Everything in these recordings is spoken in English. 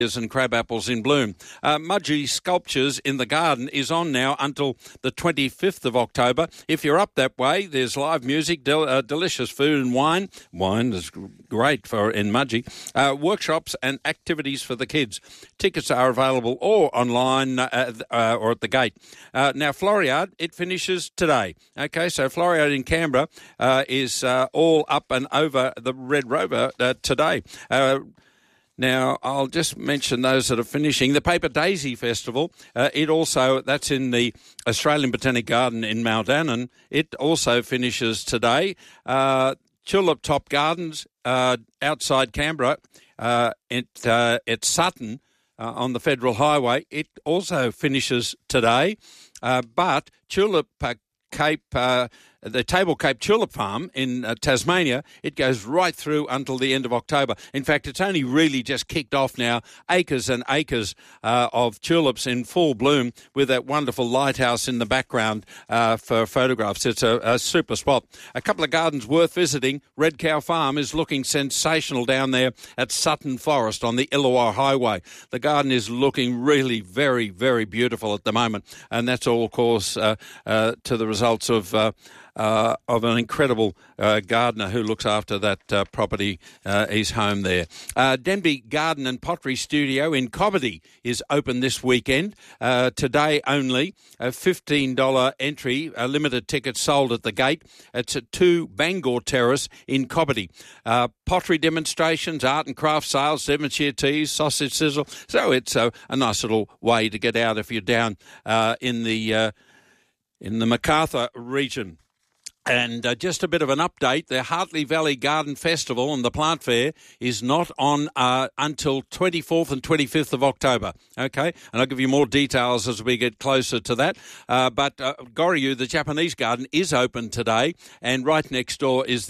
and crab apples in bloom. Mudgee Sculptures in the Garden is on now until the 25th of October. If you're up that way, there's live music, delicious food and wine. Wine is great in Mudgee. Workshops and activities for the kids. Tickets are available or online or at the gate. Now, Floriade, it finishes today. Okay, so Floriade in Canberra is all up and over the Red Rover today. Now, I'll just mention those that are finishing. The Paper Daisy Festival, that's in the Australian Botanic Garden in Maldanon. It also finishes today. Tulip Top Gardens outside Canberra at Sutton on the Federal Highway. It also finishes today. But Tulip Cape... the Table Cape Tulip Farm in Tasmania, it goes right through until the end of October. In fact, it's only really just kicked off now. Acres and acres of tulips in full bloom with that wonderful lighthouse in the background for photographs. It's a super spot. A couple of gardens worth visiting. Red Cow Farm is looking sensational down there at Sutton Forest on the Illawarra Highway. The garden is looking really very, very beautiful at the moment, and that's all, of course, to the results of an incredible gardener who looks after that property, his home there. Denby Garden and Pottery Studio in Cobbitty is open this weekend. Today only, a $15 entry, limited tickets sold at the gate. It's at 2 Bangor Terrace in Cobbitty. Pottery demonstrations, art and craft sales, Devonshire teas, sausage sizzle. So it's a nice little way to get out if you're down in the Macarthur region. And just a bit of an update, the Hartley Valley Garden Festival and the Plant Fair is not on until 24th and 25th of October, okay? And I'll give you more details as we get closer to that. But Goryu, the Japanese garden, is open today, and right next door is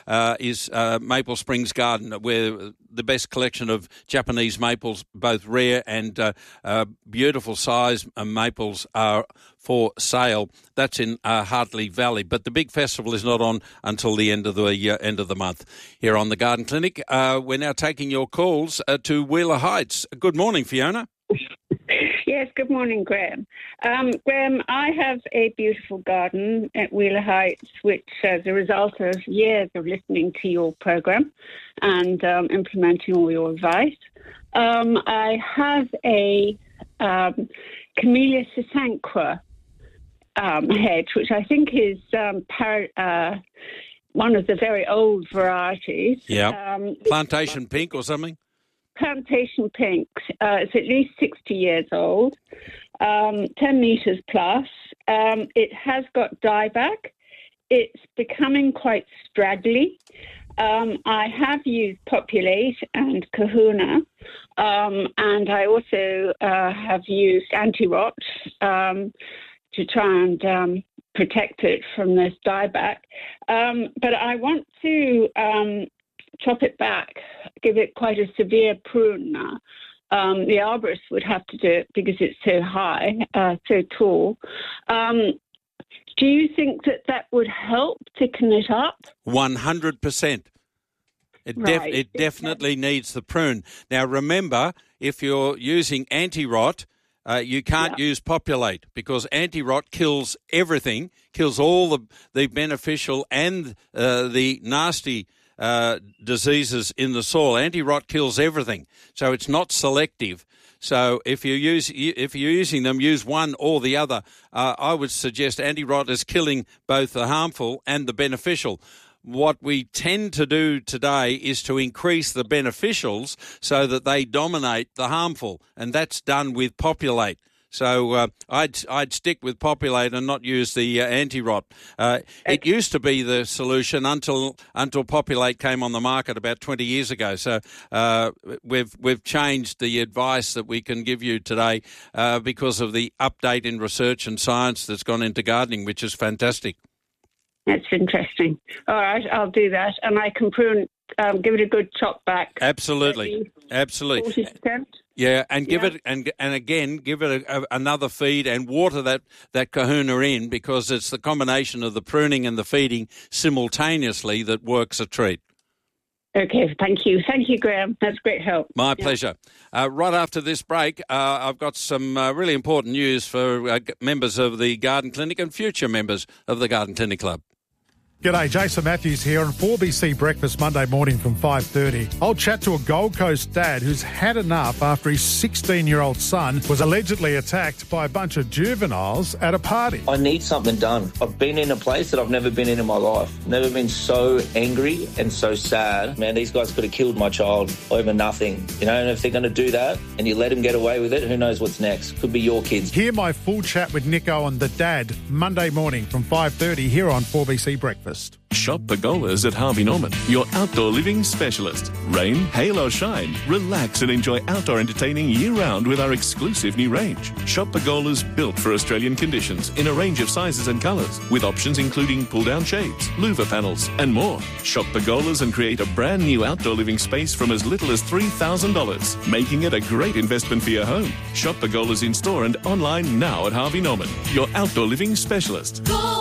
Maple Springs Garden, where the best collection of Japanese maples, both rare and beautiful size maples, are for sale. That's in Hartley Valley. But the big festival is not on until the end of the month. Here on the Garden Clinic, we're now taking your calls to Wheeler Heights. Good morning, Fiona. Yes, good morning, Graham. Graham, I have a beautiful garden at Wheeler Heights, which is a result of years of listening to your program and implementing all your advice. I have a Camellia Sasanqua hedge, which I think is one of the very old varieties. Yeah, Plantation Pink or something? Plantation Pink. It's at least 60 years old, 10 metres plus. It has got dieback. It's becoming quite straggly. I have used Populate and Kahuna, and I also have used Anti-Rot to try and protect it from this dieback. But I want to chop it back, give it quite a severe prune now. The arborist would have to do it because it's so high, so tall. Do you think that would help thicken it up? 100%. It definitely needs the prune. Now, remember, if you're using Anti-Rot, you can't use Populate because Anti-Rot kills everything, kills all the beneficial and the nasty diseases in the soil. Anti-Rot kills everything, so it's not selective. So if you're using them, use one or the other. I would suggest Anti-Rot is killing both the harmful and the beneficial. What we tend to do today is to increase the beneficials so that they dominate the harmful, and that's done with Populate. So I'd stick with Populate and not use the Anti-Rot. It used to be the solution until Populate came on the market about 20 years ago. So we've changed the advice that we can give you today because of the update in research and science that's gone into gardening, which is fantastic. That's interesting. All right, I'll do that, and I can prune, give it a good chop back. Absolutely. 40%. Yeah, and give it and again give it another feed and water that kahuna in, because it's the combination of the pruning and the feeding simultaneously that works a treat. Okay, thank you. Thank you, Graham. That's great help. My pleasure. Right after this break, I've got some really important news for members of the Garden Clinic and future members of the Garden Clinic Club. G'day, Jason Matthews here on 4BC Breakfast Monday morning from 5:30. I'll chat to a Gold Coast dad who's had enough after his 16-year-old son was allegedly attacked by a bunch of juveniles at a party. I need something done. I've been in a place that I've never been in my life. Never been so angry and so sad. Man, these guys could have killed my child over nothing. You know, and if they're going to do that and you let them get away with it, who knows what's next? Could be your kids. Hear my full chat with Nico and the dad Monday morning from 5:30 here on 4BC Breakfast. Shop Pergolas at Harvey Norman, your outdoor living specialist. Rain, hail or shine, relax and enjoy outdoor entertaining year-round with our exclusive new range. Shop Pergolas built for Australian conditions in a range of sizes and colours, with options including pull-down shades, louver panels and more. Shop Pergolas and create a brand new outdoor living space from as little as $3,000, making it a great investment for your home. Shop Pergolas in store and online now at Harvey Norman, your outdoor living specialist. Go!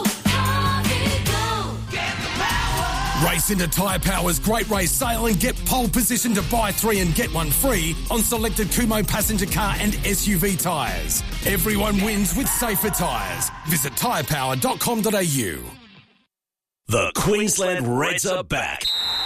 Race into Tyre Power's Great Race Sale and get pole position to buy 3 and get 1 free on selected Kumho passenger car and SUV tyres. Everyone wins with safer tyres. Visit tyrepower.com.au. The Queensland Reds are back.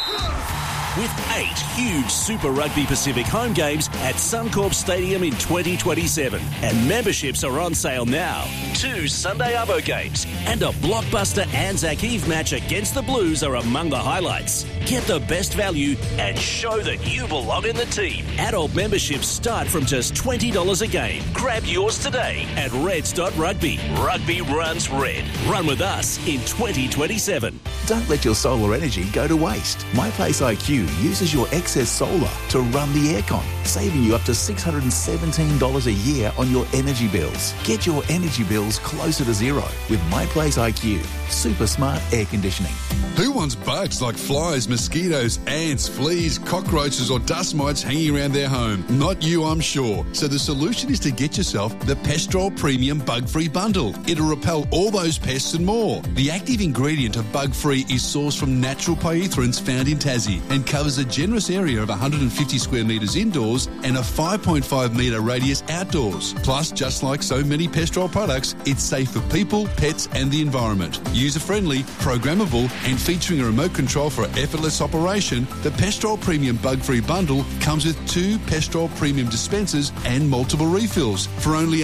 With 8 huge Super Rugby Pacific home games at Suncorp Stadium in 2027. And memberships are on sale now. 2 Sunday Arvo games and a blockbuster Anzac Eve match against the Blues are among the highlights. Get the best value and show that you belong in the team. Adult memberships start from just $20 a game. Grab yours today at reds.rugby. Rugby runs red. Run with us in 2027. Don't let your solar energy go to waste. MyPlace IQ uses your excess solar to run the aircon, saving you up to $617 a year on your energy bills. Get your energy bills closer to zero with MyPlace IQ. Super smart air conditioning. Who wants bugs like flies, mosquitoes, ants, fleas, cockroaches or dust mites hanging around their home? Not you, I'm sure. So the solution is to get yourself the Pestrol Premium Bug-Free Bundle. It'll repel all those pests and more. The active ingredient of Bug-Free is sourced from natural pyrethroids found in Tassie and covers a generous area of 150 square metres indoors and a 5.5 metre radius outdoors. Plus, just like so many Pestrol products, it's safe for people, pets and the environment. User-friendly, programmable and featuring a remote control for effortless operation, the Pestrol Premium Bug-Free Bundle comes with 2 Pestrol Premium dispensers and multiple refills for only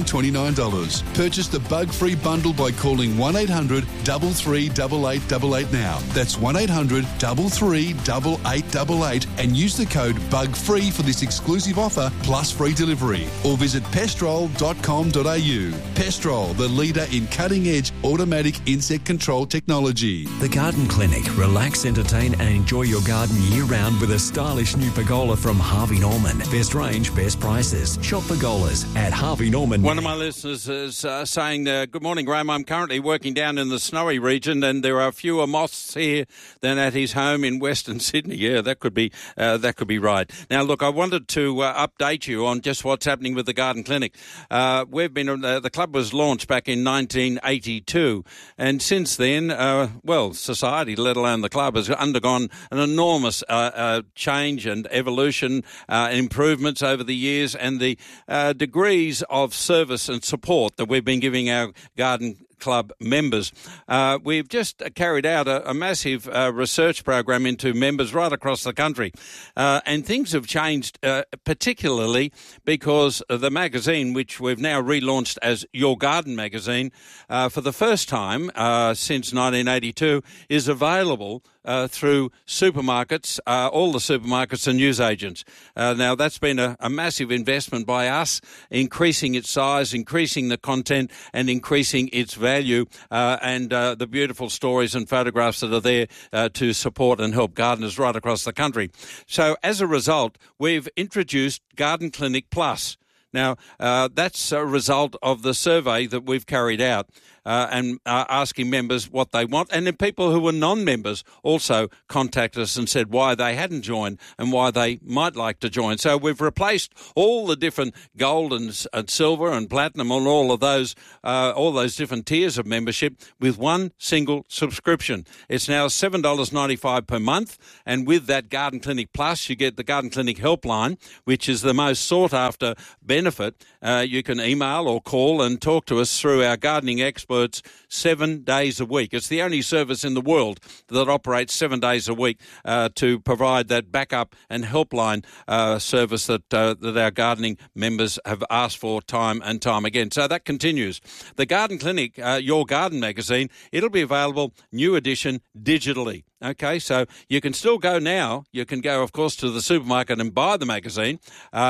$129. Purchase the Bug-Free Bundle by calling 1-800 33 8888 now. That's 1-800 33 8888 and use the code BUGFREE for this exclusive offer plus free delivery. Or visit pestrol.com.au. Pestrol, the leader in cutting-edge automatic insect control technology. The Garden Clinic. Relax, entertain and enjoy your garden year-round with a stylish new pergola from Harvey Norman. Best range, best prices. Shop pergolas at Harvey Norman. One of my listeners is saying, good morning, Graham. I'm currently working down in the snowy region and there are fewer moths here than at his home in Western Sydney. Yeah, that could be right. Now, look, I wanted to update you on just what's happening with the Garden Clinic. The club was launched back in 1982, and since then, society, let alone the club, has undergone an enormous change and evolution, improvements over the years, and the degrees of service and support that we've been giving our Garden Club members. We've just carried out a massive research program into members right across the country, and things have changed particularly because the magazine, which we've now relaunched as Your Garden magazine, for the first time since 1982, is available through supermarkets, all the supermarkets and newsagents. Now, that's been a massive investment by us, increasing its size, increasing the content and increasing its value and the beautiful stories and photographs that are there to support and help gardeners right across the country. So, as a result, we've introduced Garden Clinic Plus. Now, that's a result of the survey that we've carried out. and asking members what they want. And then people who were non-members also contacted us and said why they hadn't joined and why they might like to join. So we've replaced all the different gold and silver and platinum and all those different tiers of membership with one single subscription. It's now $7.95 per month, and with that Garden Clinic Plus, you get the Garden Clinic Helpline, which is the most sought-after benefit. You can email or call and talk to us through our gardening experts 7 days a week. It's the only service in the world that operates 7 days a week to provide that backup and helpline service that our gardening members have asked for time and time again. So that continues. The Garden Clinic, Your Garden magazine, it'll be available, new edition, digitally. Okay, so you can still go now. You can go, of course, to the supermarket and buy the magazine,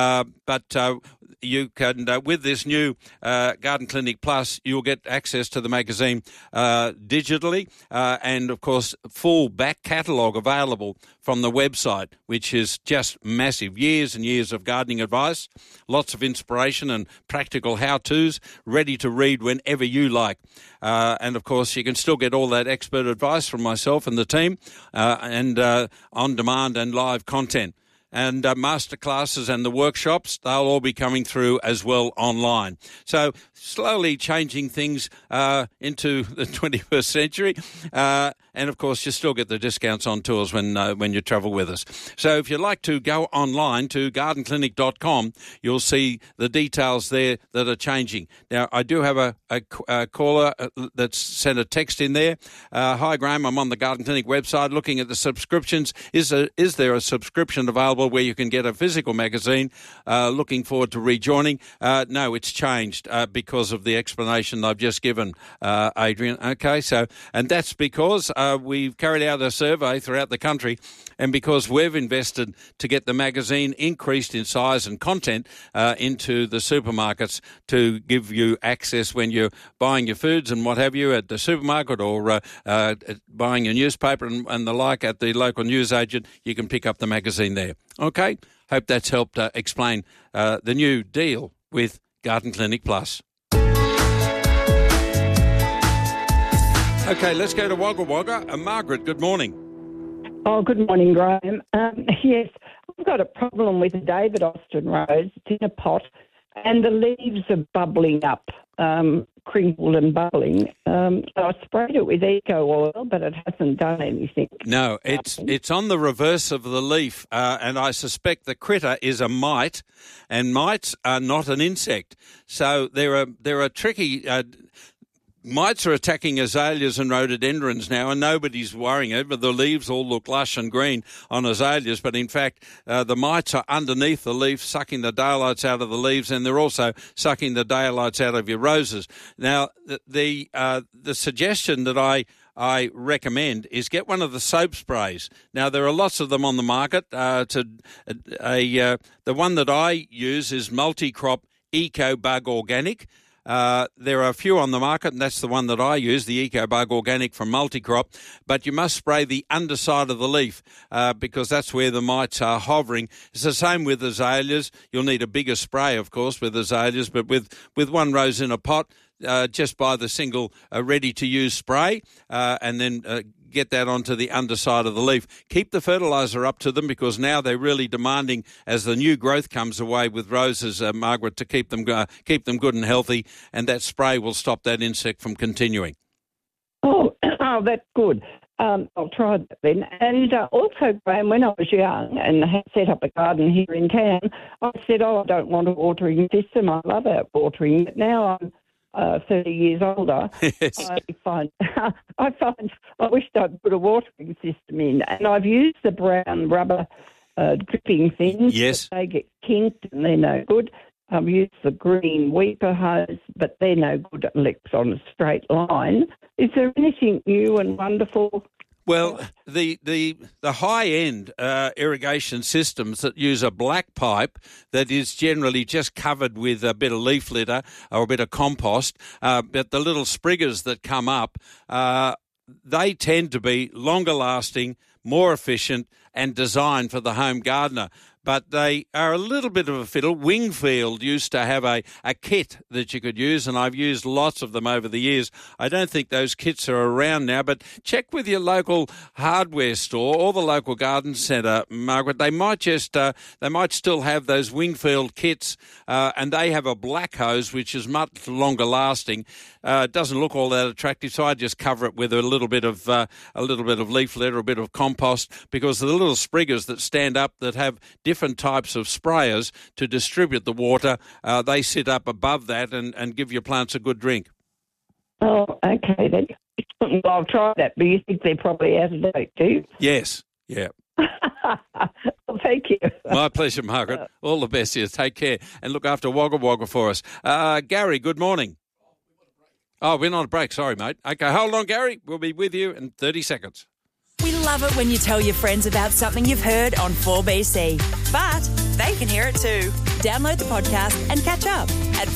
but you can, with this new Garden Clinic Plus, you'll get access to the magazine digitally and, of course, full back catalogue available from the website, which is just massive. Years and years of gardening advice, lots of inspiration and practical how-tos, ready to read whenever you like. And, of course, you can still get all that expert advice from myself and the team and on-demand and live content. And masterclasses and the workshops, they'll all be coming through as well online. So slowly changing things into the 21st century. And, of course, you still get the discounts on tours when you travel with us. So if you'd like to go online to gardenclinic.com, you'll see the details there that are changing. Now, I do have a caller that's sent a text in there. Hi, Graham, I'm on the Garden Clinic website looking at the subscriptions. Is there a subscription available where you can get a physical magazine? Looking forward to rejoining. No, it's changed because of the explanation I've just given, Adrian. Okay, so, and that's because we've carried out a survey throughout the country, and because we've invested to get the magazine increased in size and content into the supermarkets to give you access when you're buying your foods and what have you at the supermarket or buying a newspaper and the like at the local newsagent, you can pick up the magazine there. Okay, hope that's helped explain the new deal with Garden Clinic Plus. Okay, let's go to Wagga Wagga. Margaret, good morning. Oh, good morning, Graham. Yes, I've got a problem with the David Austin rose. It's in a pot and the leaves are bubbling up, crinkled and bubbling. So I sprayed it with eco oil, but it hasn't done anything. No, it's on the reverse of the leaf, and I suspect the critter is a mite, and mites are not an insect. So there are tricky... mites are attacking azaleas and rhododendrons now, and nobody's worrying it, but the leaves all look lush and green on azaleas, but in fact the mites are underneath the leaf sucking the daylights out of the leaves, and they're also sucking the daylights out of your roses. Now, the suggestion that I recommend is get one of the soap sprays. Now, there are lots of them on the market. The one that I use is Multi-Crop Eco Bug Organic. There are a few on the market, and that's the one that I use, the EcoBug Organic from Multicrop. But you must spray the underside of the leaf because that's where the mites are hovering. It's the same with azaleas. You'll need a bigger spray, of course, with azaleas, but with one rose in a pot, just buy the single ready-to-use spray and then get that onto the underside of the leaf. Keep the fertiliser up to them because now they're really demanding as the new growth comes away with roses, Margaret, to keep them good and healthy, and that spray will stop that insect from continuing. Oh, that's good. I'll try that then. And also, Graham, when I was young and had set up a garden here in town, I said, I don't want a watering system. I love out watering. But now I'm 30 years older, yes. I find I wish I'd put a watering system in, and I've used the brown rubber dripping things. Yes, but they get kinked and they're no good. I've used the green weeper hose, but they're no good at lips on a straight line. Is there anything new and wonderful? Well, the high-end irrigation systems that use a black pipe that is generally just covered with a bit of leaf litter or a bit of compost, but the little spriggers that come up, they tend to be longer lasting, more efficient and designed for the home gardener. but they are a little bit of a fiddle. Wingfield used to have a kit that you could use, and I've used lots of them over the years. I don't think those kits are around now, but check with your local hardware store or the local garden centre, Margaret. They might still have those Wingfield kits, and they have a black hose which is much longer lasting. It doesn't look all that attractive, so I just cover it with a little bit of leaf litter, a bit of compost, because the little spriggers that stand up that have different types of sprayers to distribute the water, they sit up above that and give your plants a good drink. Oh, okay then. Well, I'll try that, but you think they're probably out of date, do you? Yes, yeah. Well, thank you. My pleasure, Margaret. All the best here. Take care and look after Wagga Wagga for us. Gary, good morning. Oh, we're not on a break. Sorry, mate. Okay, hold on, Gary. We'll be with you in 30 seconds. We love it when you tell your friends about something you've heard on 4BC. But they can hear it too. Download the podcast and catch up at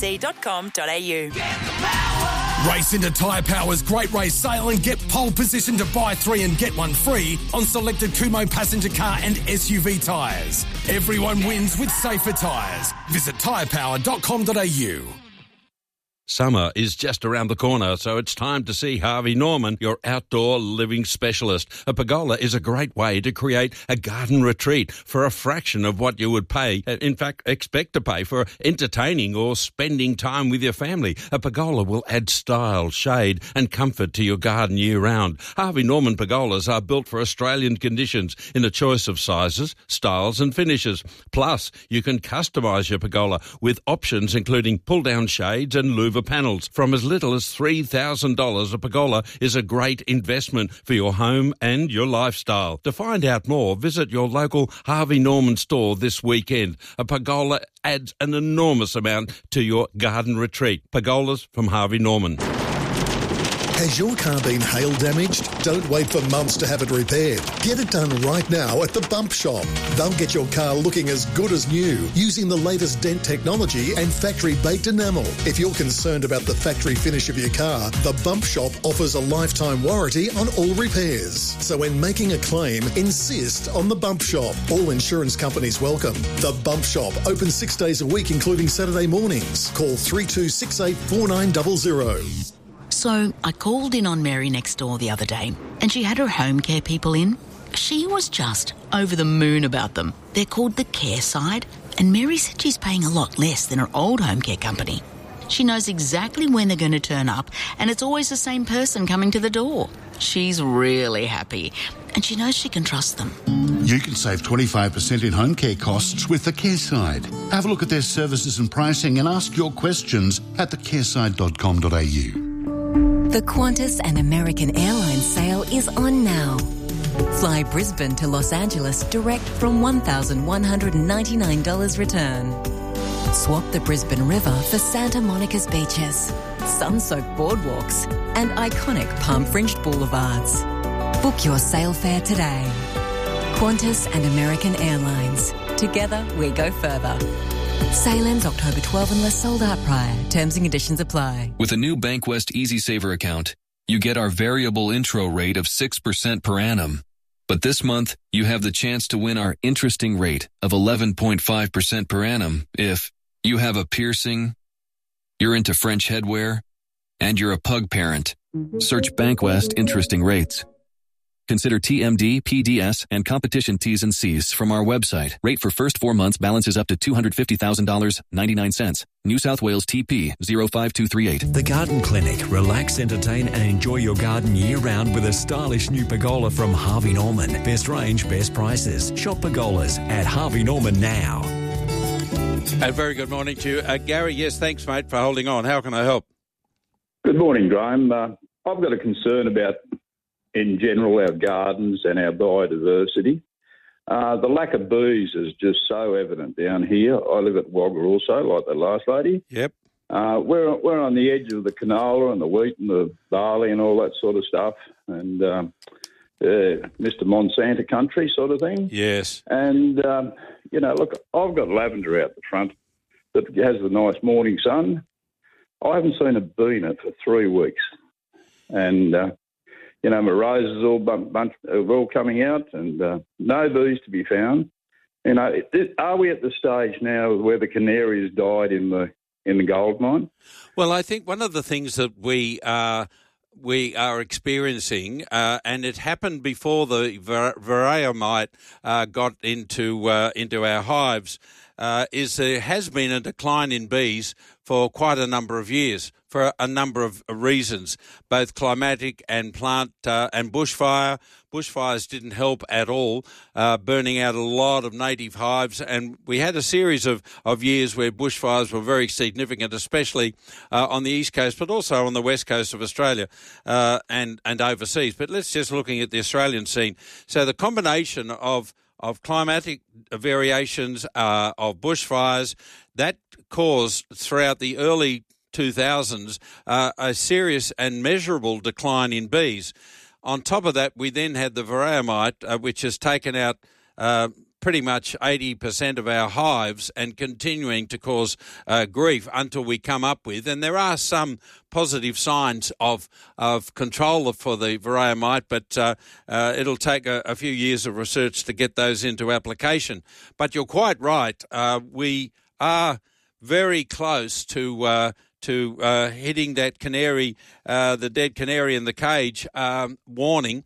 4bc.com.au. Race into Tyre Power's Great Race Sale and get pole position to buy 3 and get 1 free on selected Kumo passenger car and SUV tyres. Everyone wins with safer tyres. Visit tyrepower.com.au. Summer is just around the corner, so it's time to see Harvey Norman, your outdoor living specialist. A pergola is a great way to create a garden retreat for a fraction of what you would pay, in fact, expect to pay for entertaining or spending time with your family. A pergola will add style, shade and comfort to your garden year-round. Harvey Norman pergolas are built for Australian conditions in a choice of sizes, styles and finishes. Plus, you can customise your pergola with options including pull-down shades and louver panels. From as little as $3,000, a pergola is a great investment for your home and your lifestyle. To find out more, visit your local Harvey Norman store this weekend. A pergola adds an enormous amount to your garden retreat. Pergolas from Harvey Norman. Has your car been hail damaged? Don't wait for months to have it repaired. Get it done right now at the Bump Shop. They'll get your car looking as good as new using the latest dent technology and factory-baked enamel. If you're concerned about the factory finish of your car, the Bump Shop offers a lifetime warranty on all repairs. So when making a claim, insist on the Bump Shop. All insurance companies welcome. The Bump Shop, open 6 days a week, including Saturday mornings. Call 3268 4900. So I called in on Mary next door the other day and she had her home care people in. She was just over the moon about them. They're called the Care Side, and Mary said she's paying a lot less than her old home care company. She knows exactly when they're going to turn up and it's always the same person coming to the door. She's really happy and she knows she can trust them. You can save 25% in home care costs with the Care Side. Have a look at their services and pricing and ask your questions at thecareside.com.au. The Qantas and American Airlines sale is on now. Fly Brisbane to Los Angeles direct from $1,199 return. Swap the Brisbane River for Santa Monica's beaches, sun-soaked boardwalks and iconic palm-fringed boulevards. Book your sail fare today. Qantas and American Airlines. Together we go further. Sale ends October 12 unless sold out prior. Terms and conditions apply. With a new Bankwest EasySaver account, you get our variable intro rate of 6% per annum. But this month, you have the chance to win our interesting rate of 11.5% per annum if you have a piercing, you're into French headwear, and you're a pug parent. Search Bankwest Interesting Rates. Consider TMD, PDS, and competition T's and C's from our website. Rate for first 4 months balances up to $250,000, 99 cents. New South Wales TP 05238. The Garden Clinic. Relax, entertain and enjoy your garden year-round with a stylish new pergola from Harvey Norman. Best range, best prices. Shop pergolas at Harvey Norman now. A very good morning to you. Gary, yes, thanks, mate, for holding on. How can I help? Good morning, Graham. I've got a concern about, in general, our gardens and our biodiversity. The lack of bees is just so evident down here. I live at Wagga also, like the last lady. Yep. We're on the edge of the canola and the wheat and the barley and all that sort of stuff, and Mr. Monsanto country sort of thing. Yes. And, look, I've got lavender out the front that has the nice morning sun. I haven't seen a bee in it for 3 weeks. And... my roses are all coming out and no bees to be found. You know, are we at the stage now where the canaries died in the gold mine? Well, I think one of the things that we are experiencing, and it happened before the varroa mite got into our hives, is there has been a decline in bees for quite a number of years for a number of reasons, both climatic and plant and bushfire. Bushfires didn't help at all, burning out a lot of native hives, and we had a series of years where bushfires were very significant, especially on the east coast, but also on the west coast of Australia and overseas. But let's just looking at the Australian scene. So the combination of climatic variations, of bushfires, that caused throughout the early 2000s a serious and measurable decline in bees. On top of that, we then had the varroa mite, which has taken out pretty much 80% of our hives and continuing to cause grief until we come up with, and there are some positive signs of control for the varroa mite, but it'll take a few years of research to get those into application. But you're quite right. We are very close to hitting that canary, the dead canary in the cage warning.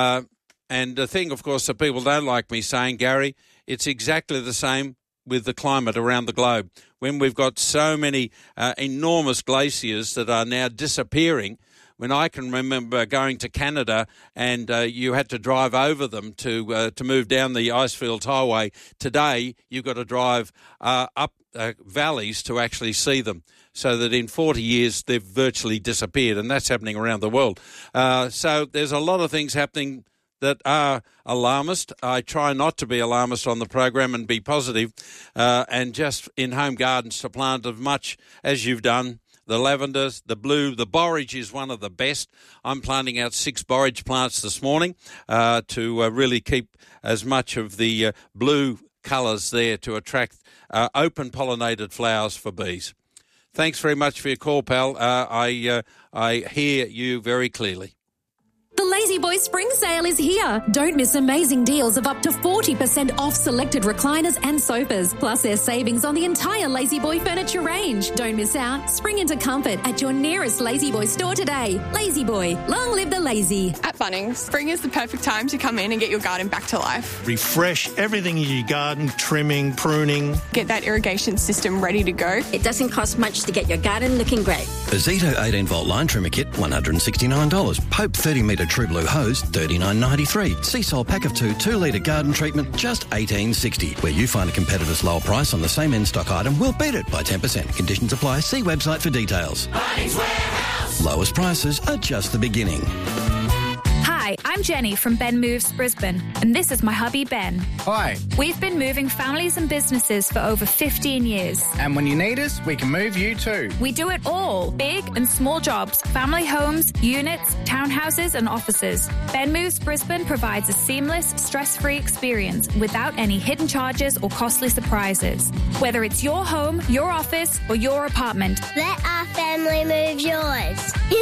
And the thing, of course, that people don't like me saying, Gary, it's exactly the same with the climate around the globe. When we've got so many enormous glaciers that are now disappearing, when I can remember going to Canada and you had to drive over them to move down the Icefields Highway, today you've got to drive up valleys to actually see them, so that in 40 years they've virtually disappeared, and that's happening around the world. So there's a lot of things happening that are alarmist. I try not to be alarmist on the program and be positive, and just in home gardens to plant as much as you've done. The lavenders, the blue, the borage is one of the best. I'm planting out 6 borage plants this morning to really keep as much of the blue colours there to attract open pollinated flowers for bees. Thanks very much for your call, pal. I hear you very clearly. The Lazy Boy Spring Sale is here. Don't miss amazing deals of up to 40% off selected recliners and sofas. Plus, there's savings on the entire Lazy Boy furniture range. Don't miss out. Spring into comfort at your nearest Lazy Boy store today. Lazy Boy, long live the lazy. At Bunnings, spring is the perfect time to come in and get your garden back to life. Refresh everything in your garden, trimming, pruning. Get that irrigation system ready to go. It doesn't cost much to get your garden looking great. A Zito 18-volt line trimmer kit, $169. Pope 30-metre True Blue hose, $39.93. Seasol pack of 2 litre garden treatment, just $18.60. Where you find a competitor's lower price on the same in-stock item, we'll beat it by 10%. Conditions apply. See website for details. Bunnings Warehouse. Lowest prices are just the beginning. Hi, I'm Jenny from Ben Moves Brisbane, and this is my hubby Ben. Hi. We've been moving families and businesses for over 15 years. And when you need us, we can move you too. We do it all, big and small jobs, family homes, units, townhouses and offices. Ben Moves Brisbane provides a seamless, stress-free experience without any hidden charges or costly surprises. Whether it's your home, your office or your apartment. Let our family move yours.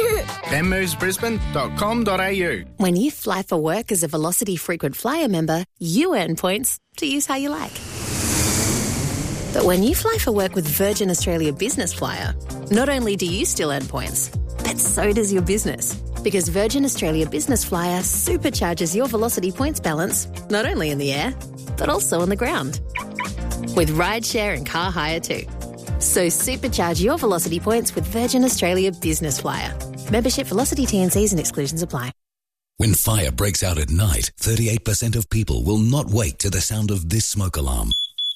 benmovesbrisbane.com.au. When you fly for work as a Velocity Frequent Flyer member, you earn points to use how you like. But when you fly for work with Virgin Australia Business Flyer, not only do you still earn points, but so does your business. Because Virgin Australia Business Flyer supercharges your Velocity points balance, not only in the air, but also on the ground. With rideshare and car hire too. So supercharge your Velocity points with Virgin Australia Business Flyer. Membership, Velocity, T&Cs and exclusions apply. When fire breaks out at night, 38% of people will not wake to the sound of this smoke alarm.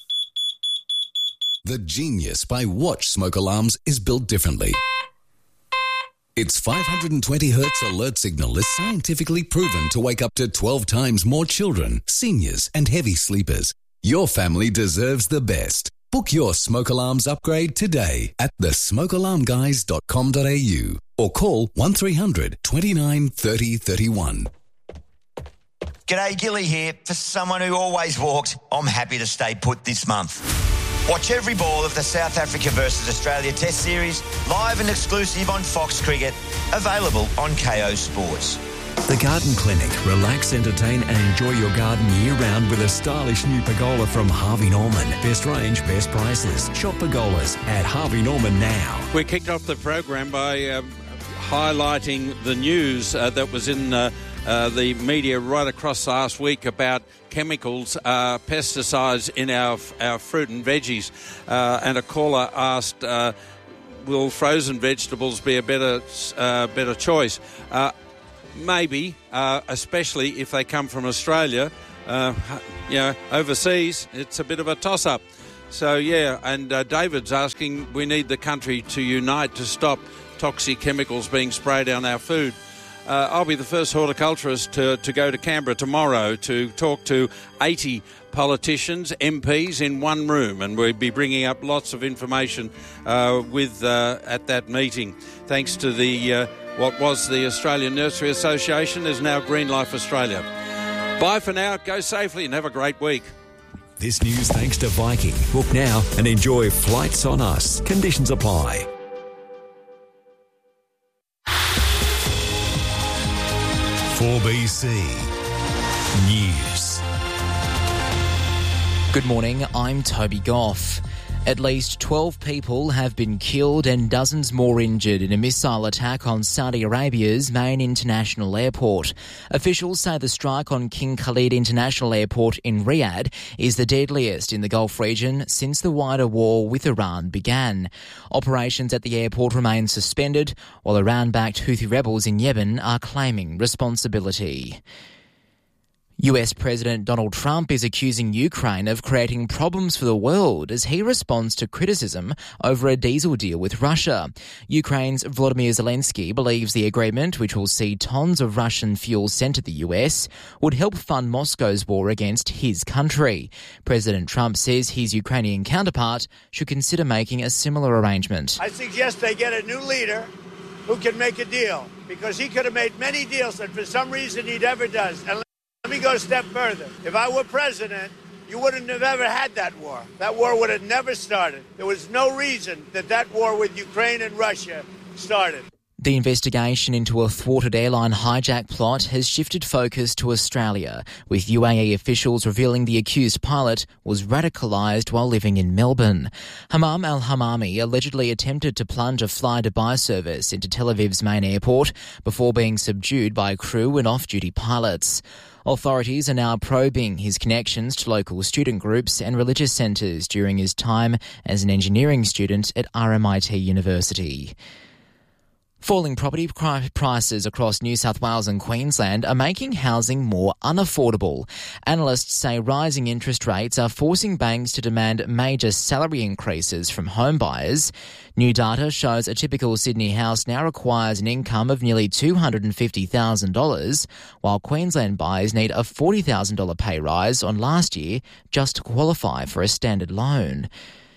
The Genius by Watch smoke alarms is built differently. Its 520 Hz alert signal is scientifically proven to wake up to 12 times more children, seniors and heavy sleepers. Your family deserves the best. Book your smoke alarms upgrade today at thesmokealarmguys.com.au or call 1300 29 30 31. G'day, Gilly here. For someone who always walked, I'm happy to stay put this month. Watch every ball of the South Africa versus Australia Test Series live and exclusive on Fox Cricket, available on KO Sports. The Garden Clinic. Relax, entertain and enjoy your garden year-round with a stylish new pergola from Harvey Norman. Best range, best prices. Shop pergolas at Harvey Norman now. We kicked off the program by highlighting the news that was in the media right across last week about chemicals, pesticides in our fruit and veggies. And a caller asked, will frozen vegetables be a better choice? Maybe, especially if they come from Australia. Overseas, it's a bit of a toss-up. So, and David's asking, we need the country to unite to stop toxic chemicals being sprayed on our food. I'll be the first horticulturist to go to Canberra tomorrow to talk to 80 politicians, MPs in one room, and we'll be bringing up lots of information at that meeting. Thanks to the what was the Australian Nursery Association is now Green Life Australia. Bye for now. Go safely and have a great week. This news thanks to Viking. Book now and enjoy Flights on Us. Conditions apply. For BC News. Good morning, I'm Toby Goff. At least 12 people have been killed and dozens more injured in a missile attack on Saudi Arabia's main international airport. Officials say the strike on King Khalid International Airport in Riyadh is the deadliest in the Gulf region since the wider war with Iran began. Operations at the airport remain suspended, while Iran-backed Houthi rebels in Yemen are claiming responsibility. US President Donald Trump is accusing Ukraine of creating problems for the world as he responds to criticism over a diesel deal with Russia. Ukraine's Volodymyr Zelensky believes the agreement, which will see tons of Russian fuel sent to the US, would help fund Moscow's war against his country. President Trump says his Ukrainian counterpart should consider making a similar arrangement. I suggest they get a new leader who can make a deal, because he could have made many deals that for some reason he never does. And let me go a step further. If I were president, you wouldn't have ever had that war. That war would have never started. There was no reason that war with Ukraine and Russia started. The investigation into a thwarted airline hijack plot has shifted focus to Australia, with UAE officials revealing the accused pilot was radicalised while living in Melbourne. Hamam al-Hamami allegedly attempted to plunge a fly-Dubai service into Tel Aviv's main airport before being subdued by crew and off-duty pilots. Authorities are now probing his connections to local student groups and religious centres during his time as an engineering student at RMIT University. Falling property prices across New South Wales and Queensland are making housing more unaffordable. Analysts say rising interest rates are forcing banks to demand major salary increases from home buyers. New data shows a typical Sydney house now requires an income of nearly $250,000, while Queensland buyers need a $40,000 pay rise on last year just to qualify for a standard loan.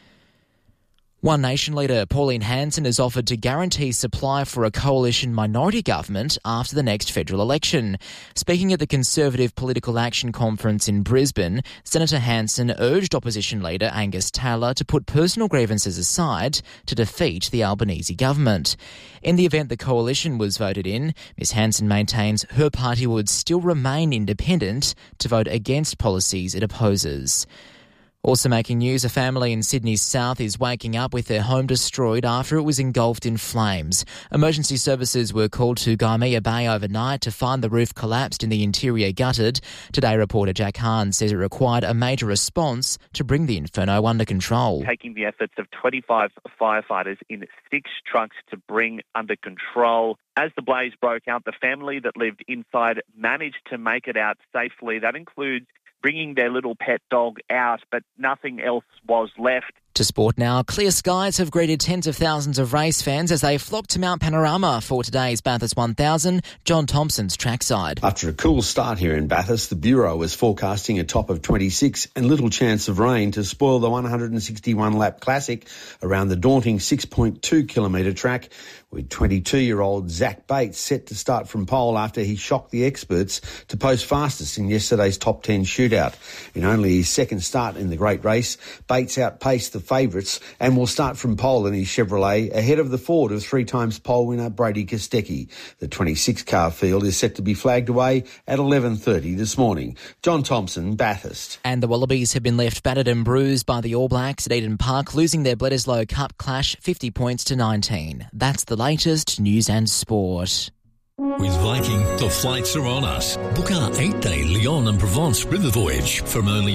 One Nation leader Pauline Hanson has offered to guarantee supply for a coalition minority government after the next federal election. Speaking at the Conservative Political Action Conference in Brisbane, Senator Hanson urged opposition leader Angus Taylor to put personal grievances aside to defeat the Albanese government. In the event the coalition was voted in, Ms Hanson maintains her party would still remain independent to vote against policies it opposes. Also making news, a family in Sydney's south is waking up with their home destroyed after it was engulfed in flames. Emergency services were called to Gaimea Bay overnight to find the roof collapsed and the interior gutted. Today, reporter Jack Hahn says it required a major response to bring the inferno under control. Taking the efforts of 25 firefighters in 6 trucks to bring under control. As the blaze broke out, the family that lived inside managed to make it out safely. That includes bringing their little pet dog out, but nothing else was left. To sport now, clear skies have greeted tens of thousands of race fans as they flock to Mount Panorama for today's Bathurst 1000, John Thompson's trackside. After a cool start here in Bathurst, the Bureau is forecasting a top of 26 and little chance of rain to spoil the 161-lap classic around the daunting 6.2-kilometre track, with 22-year-old Zach Bates set to start from pole after he shocked the experts to post fastest in yesterday's top 10 shootout. In only his second start in the great race, Bates outpaced the favourites and will start from pole in his Chevrolet ahead of the Ford of 3-times pole winner Brady Kostecki. The 26-car field is set to be flagged away at 11:30 this morning. John Thompson, Bathurst. And the Wallabies have been left battered and bruised by the All Blacks at Eden Park, losing their Bledisloe Cup clash 50 points to 19. That's the latest news and sport. With Viking, the flights are on us. Book our 8-day Lyon and Provence river voyage from only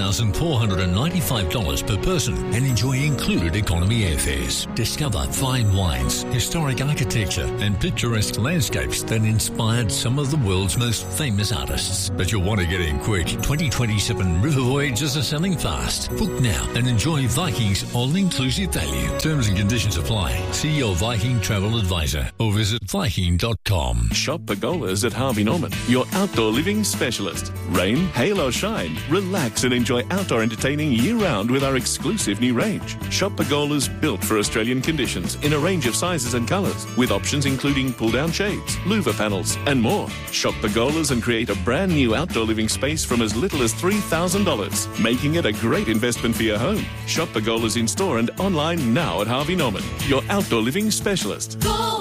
$5,495 per person and enjoy included economy airfares. Discover fine wines, historic architecture and picturesque landscapes that inspired some of the world's most famous artists. But you'll want to get in quick. 2027 river voyages are selling fast. Book now and enjoy Viking's all-inclusive value. Terms and conditions apply. See your Viking travel advisor or visit Viking.com. Shop Pergolas at Harvey Norman, your outdoor living specialist. Rain, hail or shine, relax and enjoy outdoor entertaining year-round with our exclusive new range. Shop Pergolas built for Australian conditions in a range of sizes and colours, with options including pull-down shades, louver panels and more. Shop Pergolas and create a brand new outdoor living space from as little as $3,000, making it a great investment for your home. Shop Pergolas in store and online now at Harvey Norman, your outdoor living specialist. Go!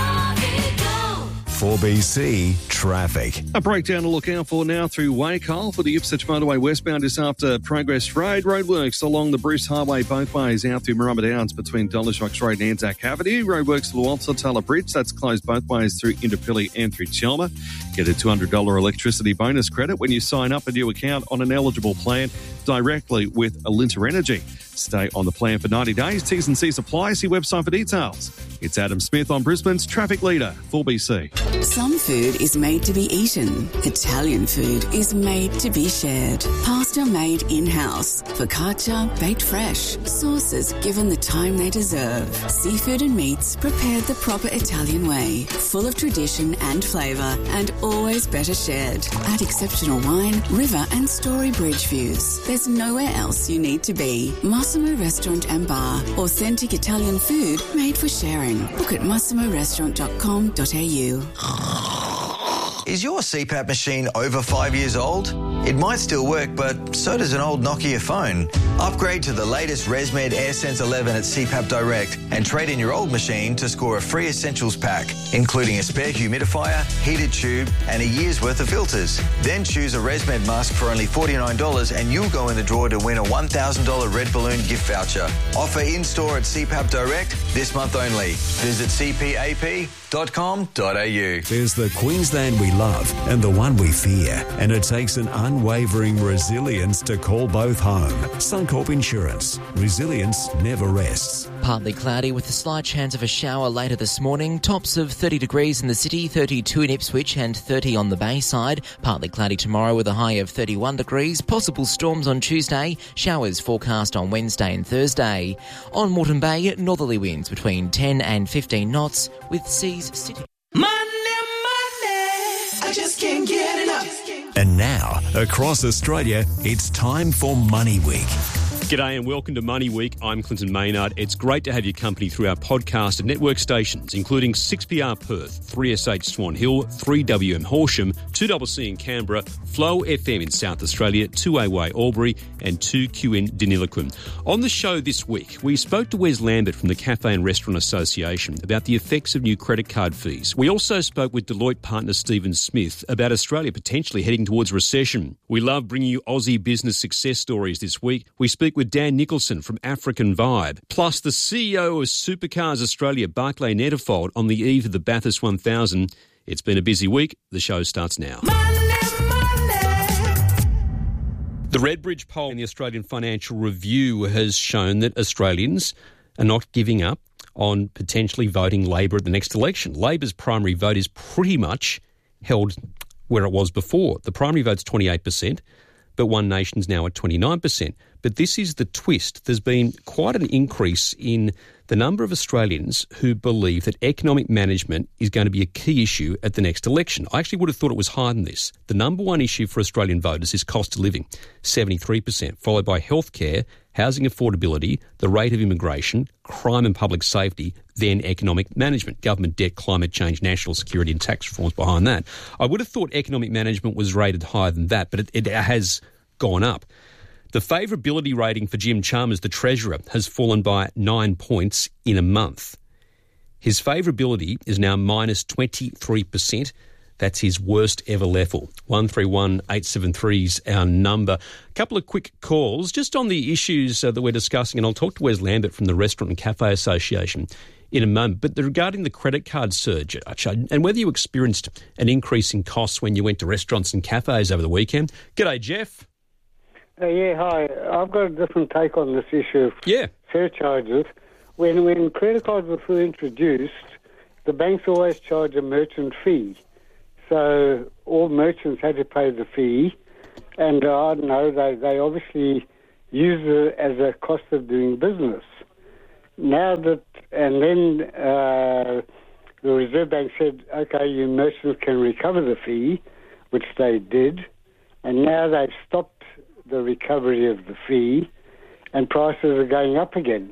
4BC Traffic. A breakdown to look out for now through Wacol for the Ipswich Motorway westbound is after Progress Road. Roadworks along the Bruce Highway both ways out through Marumba Downs between Dollarshocks Road and Anzac Avenue. Roadworks to Walter Taylor Bridge, that's closed both ways through Indooroopilly and through Chelmer. Get a $200 electricity bonus credit when you sign up a new account on an eligible plan directly with Alinta Energy. Stay on the plan for 90 days. T's and C's apply. See website for details. It's Adam Smith on Brisbane's Traffic Leader, 4BC. Some food is made to be eaten. Italian food is made to be shared. Pasta made in-house. Focaccia baked fresh. Sauces given the time they deserve. Seafood and meats prepared the proper Italian way. Full of tradition and flavour and always better shared. At exceptional wine, river and story bridge views. There's nowhere else you need to be. Massimo Restaurant and Bar. Authentic Italian food made for sharing. Book at massimorestaurant.com.au. Is your CPAP machine over 5 years old? It might still work, but so does an old Nokia phone. Upgrade to the latest ResMed AirSense 11 at CPAP Direct and trade in your old machine to score a free essentials pack, including a spare humidifier, heated tube, and a year's worth of filters. Then choose a ResMed mask for only $49 and you'll go in the draw to win a $1,000 Red Balloon gift voucher. Offer in-store at CPAP Direct this month only. Visit cpap.com.au. There's the Queensland we love and the one we fear, and it takes an unwavering resilience to call both home. Suncorp Insurance. Resilience never rests. Partly cloudy with a slight chance of a shower later this morning. Tops of 30 degrees in the city, 32 in Ipswich and 30 on the Bayside. Partly cloudy tomorrow with a high of 31 degrees. Possible storms on Tuesday. Showers forecast on Wednesday and Thursday. On Moreton Bay, northerly winds between 10 and 15 knots with seas sitting. Money, I just can't get enough. And now, across Australia, it's time for Money Week. G'day and welcome to Money Week. I'm Clinton Maynard. It's great to have your company through our podcast at network stations, including 6PR Perth, 3SH Swan Hill, 3WM Horsham, 2CC in Canberra, Flow FM in South Australia, 2AY Albury and 2QN Deniliquin. On the show this week, we spoke to Wes Lambert from the Cafe and Restaurant Association about the effects of new credit card fees. We also spoke with Deloitte partner Stephen Smith about Australia potentially heading towards recession. We love bringing you Aussie business success stories this week. We speak with Dan Nicholson from African Vibe, plus the CEO of Supercars Australia, Barclay Netterfold, on the eve of the Bathurst 1000. It's been a busy week. The show starts now. The Redbridge poll in the Australian Financial Review has shown that Australians are not giving up on potentially voting Labor at the next election. Labor's primary vote is pretty much held where it was before. The primary vote's 28%, but One Nation's now at 29%. But this is the twist. There's been quite an increase in the number of Australians who believe that economic management is going to be a key issue at the next election. I actually would have thought it was higher than this. The number one issue for Australian voters is cost of living, 73%, followed by healthcare, housing affordability, the rate of immigration, crime and public safety, then economic management, government debt, climate change, national security and tax reforms behind that. I would have thought economic management was rated higher than that, but it has gone up. The favourability rating for Jim Chalmers, the Treasurer, has fallen by 9 points in a month. His favourability is now minus 23%. That's his worst ever level. 131873 is our number. A couple of quick calls just on the issues that we're discussing, and I'll talk to Wes Lambert from the Restaurant and Cafe Association in a moment. But regarding the credit card surge, and whether you experienced an increase in costs when you went to restaurants and cafes over the weekend. G'day, Jeff. Yeah, hi. I've got a different take on this issue of surcharges. When credit cards were first introduced, the banks always charge a merchant fee. So all merchants had to pay the fee, and I don't know, they obviously use it as a cost of doing business. Now that, and then the Reserve Bank said, okay, you merchants can recover the fee, which they did, and now they've stopped the recovery of the fee, and prices are going up again.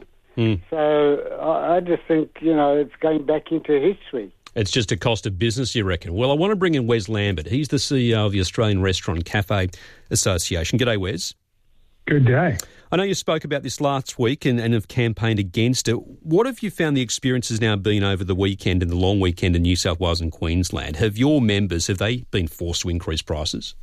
So I just think, it's going back into history. It's just a cost of business, you reckon? Well, I want to bring in Wes Lambert. He's the CEO of the Australian Restaurant and Cafe Association. G'day, Wes. Good day. I know you spoke about this last week and have campaigned against it. What have you found the experience has now been over the weekend and the long weekend in New South Wales and Queensland? Have your members, have they been forced to increase prices?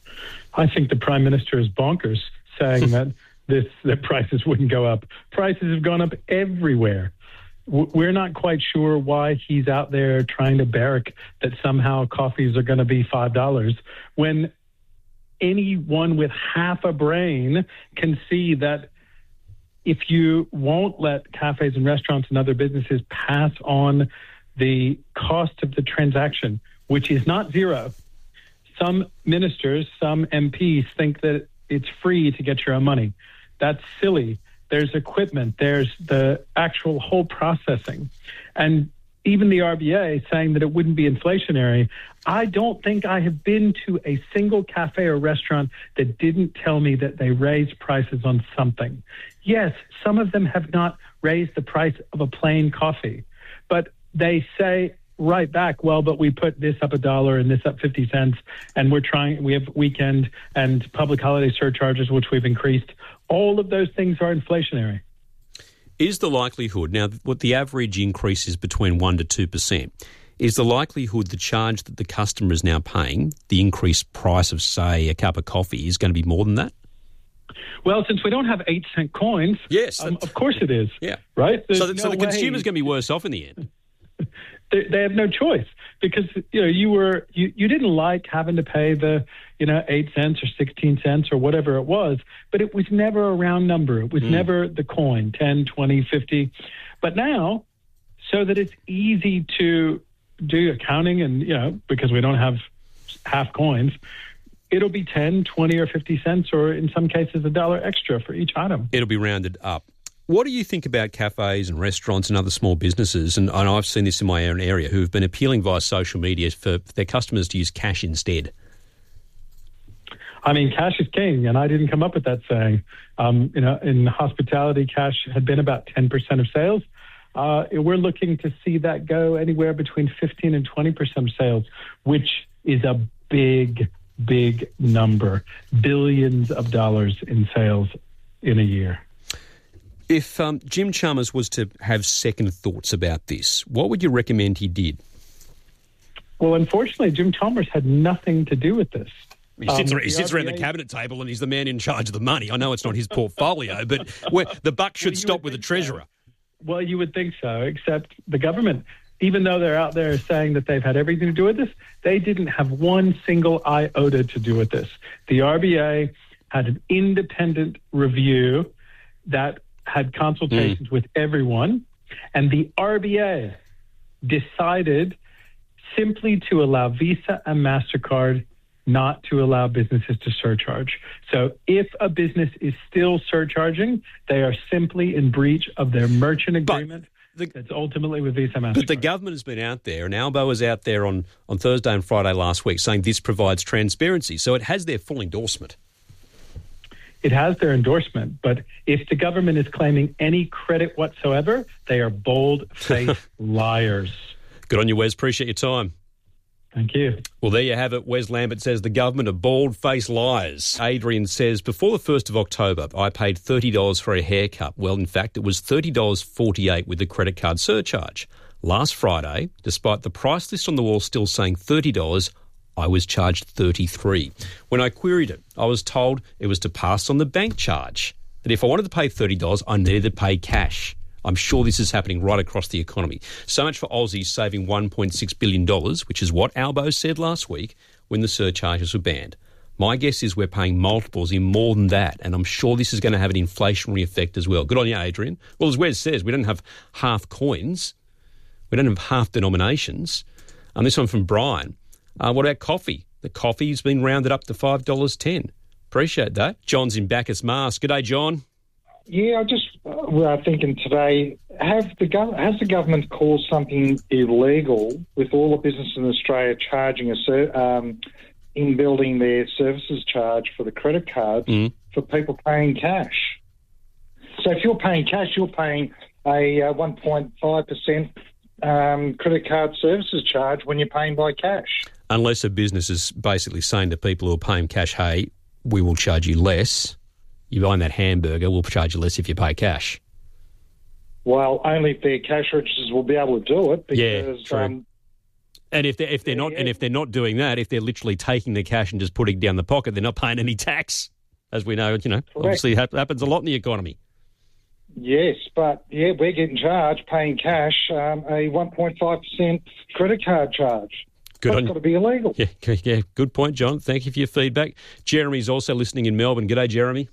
I think the Prime Minister is bonkers saying that prices wouldn't go up. Prices have gone up everywhere. We're not quite sure why he's out there trying to barrack that somehow coffees are going to be $5 when anyone with half a brain can see that if you won't let cafes and restaurants and other businesses pass on the cost of the transaction, which is not zero. Some ministers, some MPs think that it's free to get your own money. That's silly. There's equipment, there's the actual whole processing. And even the RBA saying that it wouldn't be inflationary, I don't think I have been to a single cafe or restaurant that didn't tell me that they raised prices on something. Yes, some of them have not raised the price of a plain coffee, but they say right back, well, but we put this up $1 and this up 50 cents, and we have weekend and public holiday surcharges, which we've increased. All of those things are inflationary. Is the likelihood, now what the average increase is between 1% to 2%, is the likelihood the charge that the customer is now paying, the increased price of, say, a cup of coffee, is going to be more than that? Well, since we don't have 8-cent coins, yes, of course it is. Yeah. Right? So the consumer's going to be worse off in the end. They have no choice because you didn't like having to pay the 8 cents or 16 cents or whatever it was, but it was never a round number. It was never the coin, 10, 20, 50. But now, so that it's easy to do accounting and, because we don't have half coins, it'll be 10, 20 or 50 cents or in some cases $1 extra for each item. It'll be rounded up. What do you think about cafes and restaurants and other small businesses, and I've seen this in my own area, who have been appealing via social media for their customers to use cash instead? I mean, cash is king, and I didn't come up with that saying. In hospitality, cash had been about 10% of sales. We're looking to see that go anywhere between 15 and 20% of sales, which is a big, big number. Billions of dollars in sales in a year. If Jim Chalmers was to have second thoughts about this, what would you recommend he did? Well, unfortunately, Jim Chalmers had nothing to do with this. He sits around the cabinet table and he's the man in charge of the money. I know it's not his portfolio, but the buck should stop with the treasurer. Well, you would think so, except the government, even though they're out there saying that they've had everything to do with this, they didn't have one single iota to do with this. The RBA had an independent review that had consultations with everyone, and the RBA decided simply to allow Visa and MasterCard not to allow businesses to surcharge. So if a business is still surcharging, they are simply in breach of their merchant agreement. That's ultimately with Visa and MasterCard. But the government has been out there, and Albo was out there on Thursday and Friday last week saying this provides transparency. So it has their full endorsement. It has their endorsement, but if the government is claiming any credit whatsoever, they are bold-faced liars. Good on you, Wes. Appreciate your time. Thank you. Well, there you have it. Wes Lambert says the government are bald-faced liars. Adrian says, before the 1st of October, I paid $30 for a haircut. Well, in fact, it was $30.48 with the credit card surcharge. Last Friday, despite the price list on the wall still saying $30, I was charged $33. When I queried it, I was told it was to pass on the bank charge, that if I wanted to pay $30, I needed to pay cash. I'm sure this is happening right across the economy. So much for Aussies saving $1.6 billion, which is what Albo said last week when the surcharges were banned. My guess is we're paying multiples in more than that, and I'm sure this is going to have an inflationary effect as well. Good on you, Adrian. Well, as Wes says, we don't have half coins. We don't have half denominations. And this one from Brian. What about coffee? The coffee's been rounded up to $5.10. Appreciate that. John's in Bacchus Mars. G'day, John. Yeah, I just thinking today, has the government caused something illegal with all the businesses in Australia charging in building their services charge for the credit cards for people paying cash? So if you're paying cash, you're paying a 1.5% credit card services charge when you're paying by cash. Unless a business is basically saying to people who are paying cash, hey, we will charge you less. You buy that hamburger, we'll charge you less if you pay cash. Well, only if their cash registers will be able to do it. Because, true. And if they're not doing that, if they're literally taking the cash and just putting it down the pocket, they're not paying any tax, as we know. Obviously happens a lot in the economy. Yes, but we're getting charged paying cash a 1.5% credit card charge. That's got to be illegal. Yeah, good point, John. Thank you for your feedback. Jeremy's also listening in Melbourne. G'day, Jeremy.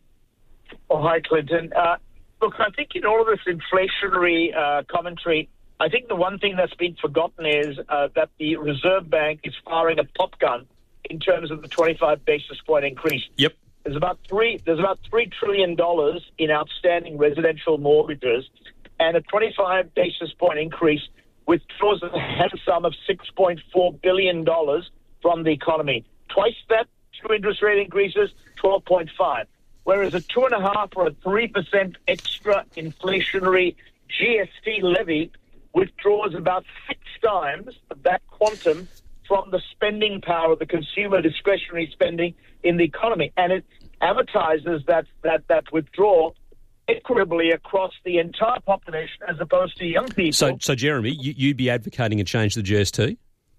Oh, hi, Clinton. Look, I think in all of this inflationary commentary, I think the one thing that's been forgotten is that the Reserve Bank is firing a pop gun in terms of the 25 basis point increase. Yep. There's about $3 trillion in outstanding residential mortgages, and a 25 basis point increase withdraws a sum of $6.4 billion from the economy. Twice that, 2 interest rate increases, 12.5. Whereas a 2.5% or a 3% extra inflationary GST levy withdraws about 6 times that quantum from the spending power of the consumer discretionary spending in the economy. And it amortizes that withdrawal equitably across the entire population as opposed to young people. So Jeremy, you'd be advocating a change to the GST?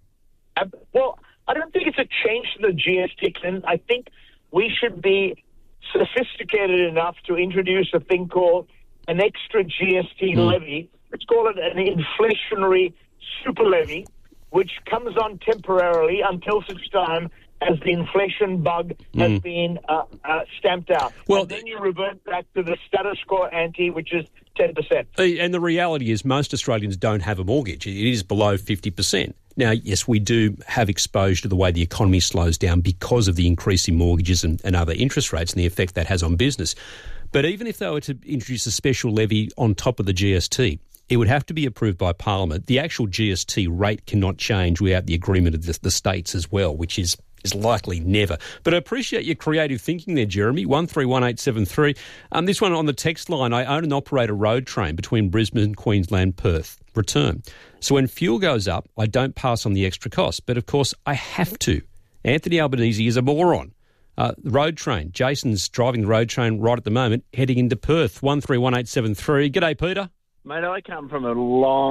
Well, I don't think it's a change to the GST, Clinton. I think we should be sophisticated enough to introduce a thing called an extra GST levy. Let's call it an inflationary super levy, which comes on temporarily until such time as the inflation bug has been stamped out. Well, and then you revert back to the status quo ante, which is 10%. And the reality is most Australians don't have a mortgage. It is below 50%. Now, yes, we do have exposure to the way the economy slows down because of the increase in mortgages and other interest rates and the effect that has on business. But even if they were to introduce a special levy on top of the GST, it would have to be approved by Parliament. The actual GST rate cannot change without the agreement of the states as well, which is likely never. But I appreciate your creative thinking there, Jeremy. 131873. This one on the text line, I own and operate a road train between Brisbane, Queensland, Perth. Return. So when fuel goes up, I don't pass on the extra cost. But, of course, I have to. Anthony Albanese is a moron. The road train. Jason's driving the road train right at the moment, heading into Perth. 131873. G'day, Peter. Mate, I come from a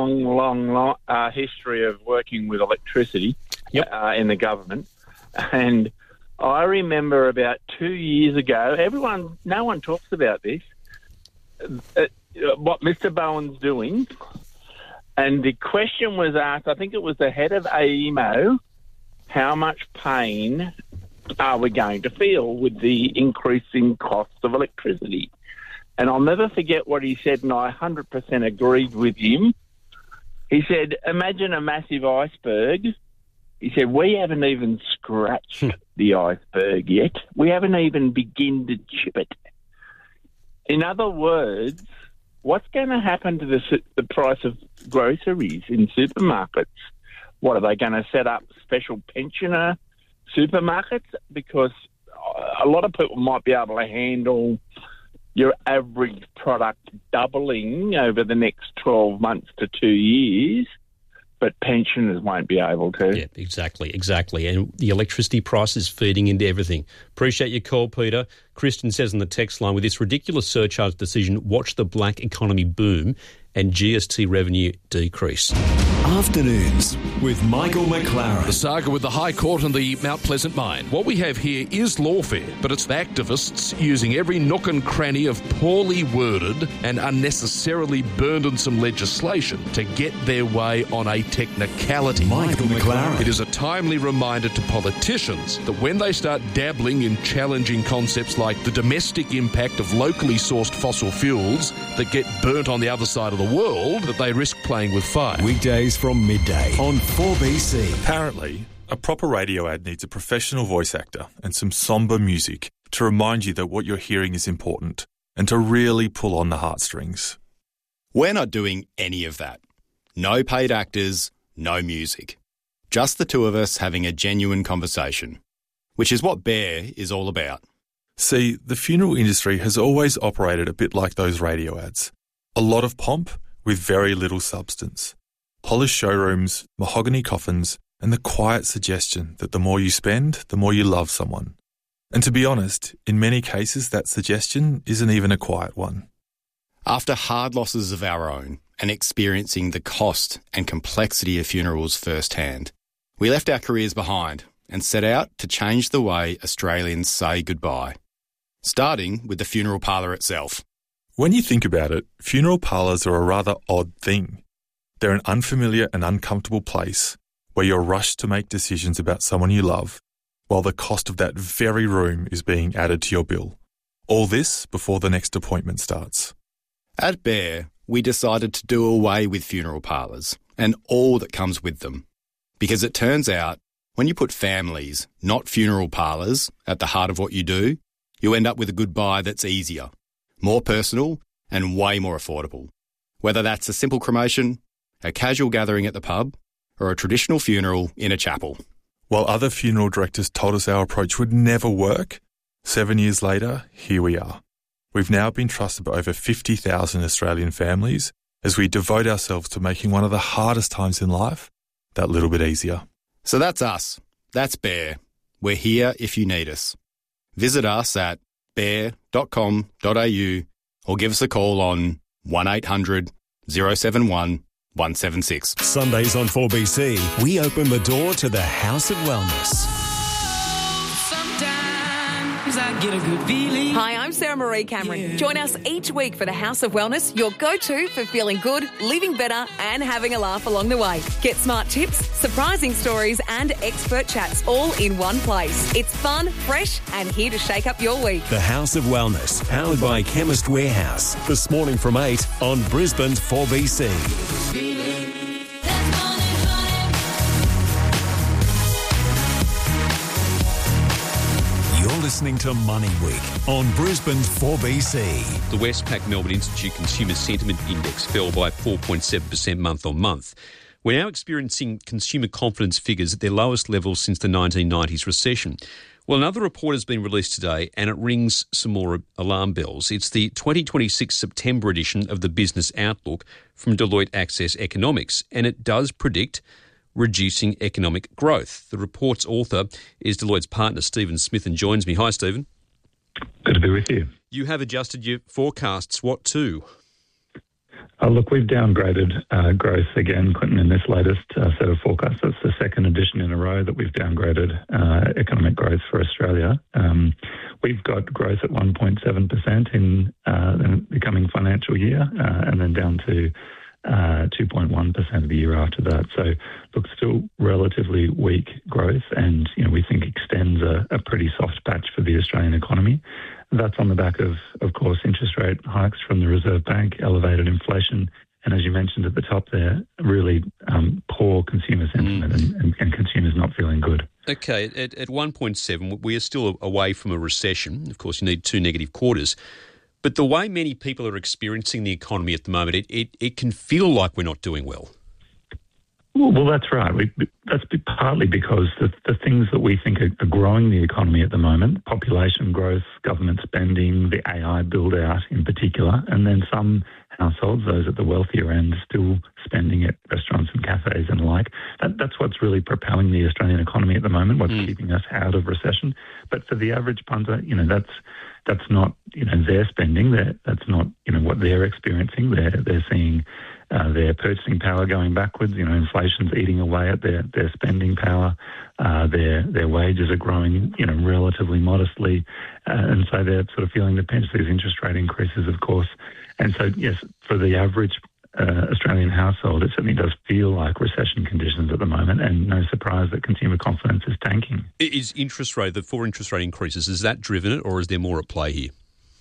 long history of working with electricity in the government. And I remember about 2 years ago, no one talks about this, what Mr. Bowen's doing. And the question was asked, I think it was the head of AEMO, how much pain are we going to feel with the increasing cost of electricity? And I'll never forget what he said, and I 100% agreed with him. He said, imagine a massive iceberg. He said, we haven't even scratched the iceberg yet. We haven't even begun to chip it. In other words, what's going to happen to the price of groceries in supermarkets? What, are they going to set up special pensioner supermarkets? Because a lot of people might be able to handle your average product doubling over the next 12 months to 2 years. but pensioners won't be able to. Yeah, exactly. And the electricity price is feeding into everything. Appreciate your call, Peter. Kristen says on the text line, with this ridiculous surcharge decision, watch the black economy boom and GST revenue decrease. Afternoons with Michael McLaren. The saga with the High Court and the Mount Pleasant mine. What we have here is lawfare, but it's activists using every nook and cranny of poorly worded and unnecessarily burdensome legislation to get their way on a technicality. Michael McLaren. It is a timely reminder to politicians that when they start dabbling in challenging concepts like the domestic impact of locally sourced fossil fuels that get burnt on the other side of the world, that they risk playing with fire. Weekdays from midday on 4BC. Apparently, a proper radio ad needs a professional voice actor and some sombre music to remind you that what you're hearing is important and to really pull on the heartstrings. We're not doing any of that. No paid actors, no music. Just the two of us having a genuine conversation, which is what Bear is all about. See, the funeral industry has always operated a bit like those radio ads. A lot of pomp with very little substance. Polished showrooms, mahogany coffins, and the quiet suggestion that the more you spend, the more you love someone. And to be honest, in many cases that suggestion isn't even a quiet one. After hard losses of our own and experiencing the cost and complexity of funerals firsthand, we left our careers behind and set out to change the way Australians say goodbye, starting with the funeral parlour itself. When you think about it, funeral parlours are a rather odd thing. They're an unfamiliar and uncomfortable place where you're rushed to make decisions about someone you love, while the cost of that very room is being added to your bill. All this before the next appointment starts. At Bear, we decided to do away with funeral parlours and all that comes with them. Because it turns out, when you put families, not funeral parlours, at the heart of what you do, you end up with a goodbye that's easier, more personal and way more affordable. Whether that's a simple cremation, a casual gathering at the pub, or a traditional funeral in a chapel. While other funeral directors told us our approach would never work, 7 years later, here we are. We've now been trusted by over 50,000 Australian families as we devote ourselves to making one of the hardest times in life that little bit easier. So that's us. That's Bear. We're here if you need us. Visit us at bear.com.au or give us a call on 1800 071 176. Sundays on 4BC, we open the door to the House of Wellness. I get a good feeling. Hi, I'm Sarah Marie Cameron. Join us each week for the House of Wellness, your go-to for feeling good, living better and having a laugh along the way. Get smart tips, surprising stories and expert chats all in one place. It's fun, fresh and here to shake up your week. The House of Wellness, powered by Chemist Warehouse. This morning from 8 on Brisbane's 4BC. Listening to Money Week on Brisbane's 4BC. The Westpac Melbourne Institute Consumer Sentiment Index fell by 4.7% month on month. We're now experiencing consumer confidence figures at their lowest levels since the 1990s recession. Well, another report has been released today and it rings some more alarm bells. It's the 2026 September edition of the Business Outlook from Deloitte Access Economics, and it does predict reducing economic growth. The report's author is Deloitte's partner, Stephen Smith, and joins me. Hi, Stephen. Good to be with you. You have adjusted your forecasts. What to? Look, we've downgraded growth again, Quentin, in this latest set of forecasts. That's the second edition in a row that we've downgraded economic growth for Australia. We've got growth at 1.7% in the coming financial year and then down to 2.1% the year after that. So, look, still relatively weak growth and, we think extends a pretty soft patch for the Australian economy. That's on the back of course, interest rate hikes from the Reserve Bank, elevated inflation, and as you mentioned at the top there, really poor consumer sentiment and consumers not feeling good. Okay, at 1.7, we are still away from a recession. Of course, you need 2 negative quarters. But the way many people are experiencing the economy at the moment, it can feel like we're not doing well. Well, that's right. That's partly because the things that we think are growing the economy at the moment, population growth, government spending, the AI build-out in particular, and then some households, those at the wealthier end, still spending at restaurants and cafes and the like. That's what's really propelling the Australian economy at the moment, what's keeping us out of recession. But for the average punter, that's not, their spending. That's not, what they're experiencing. They're seeing their purchasing power going backwards. Inflation's eating away at their spending power. Their wages are growing, relatively modestly. And so they're sort of feeling the pinch. These interest rate increases, of course. And so, yes, for the average Australian household, it certainly does feel like recession conditions at the moment, and no surprise that consumer confidence is tanking. Is the 4 interest rate increases, has that driven it, or is there more at play here?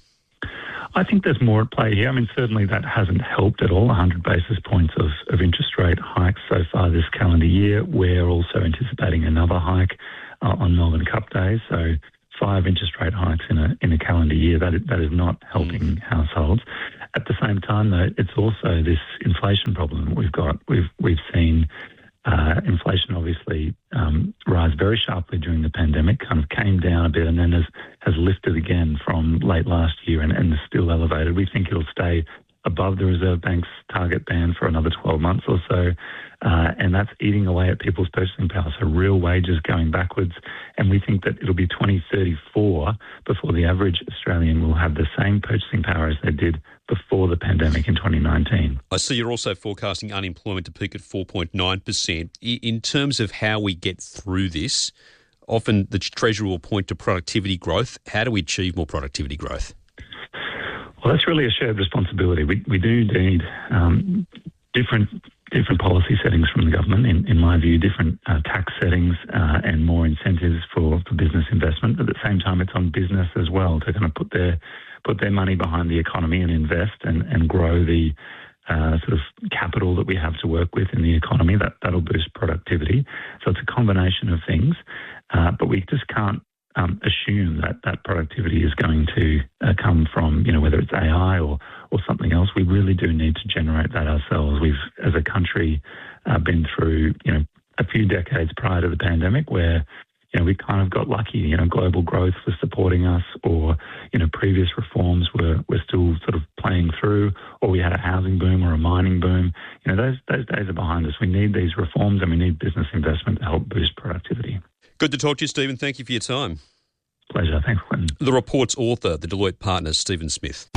I think there's more at play here. I mean, certainly that hasn't helped at all. 100 basis points of interest rate hikes so far this calendar year. We're also anticipating another hike on Melbourne Cup Day. So 5 interest rate hikes in a calendar year. That is not helping households. At the same time, though, it's also this inflation problem we've got. We've seen inflation obviously rise very sharply during the pandemic, kind of came down a bit and then has lifted again from late last year and is still elevated. We think it'll stay above the Reserve Bank's target band for another 12 months or so, and that's eating away at people's purchasing power, so real wages going backwards. And we think that it'll be 2034 before the average Australian will have the same purchasing power as they did before the pandemic in 2019. I see you're also forecasting unemployment to peak at 4.9%. In terms of how we get through this, often the Treasury will point to productivity growth. How do we achieve more productivity growth? Well, that's really a shared responsibility. We do need different policy settings from the government, in my view, different tax settings and more incentives for business investment. But at the same time, it's on business as well to kind of put their money behind the economy and invest and grow the sort of capital that we have to work with in the economy. That'll boost productivity. So it's a combination of things, but we just can't assume that productivity is going to come from, whether it's AI or something else. We really do need to generate that ourselves. We've, as a country, been through, a few decades prior to the pandemic where, we kind of got lucky. Global growth was supporting us, or, previous reforms were still sort of playing through, or we had a housing boom or a mining boom. Those days are behind us. We need these reforms and we need business investment to help boost productivity. Good to talk to you, Stephen. Thank you for your time. Pleasure. Thanks, Quentin. The report's author, the Deloitte partner, Stephen Smith.